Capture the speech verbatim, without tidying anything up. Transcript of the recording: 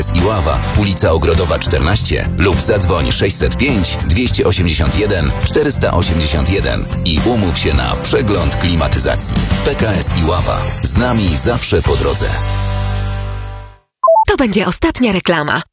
S Iława, ulica Ogrodowa czternaście lub zadzwoń sześćset pięć dwieście osiemdziesiąt jeden czterysta osiemdziesiąt jeden i umów się na przegląd klimatyzacji. P K S Iława. Z nami zawsze po drodze. To będzie ostatnia reklama.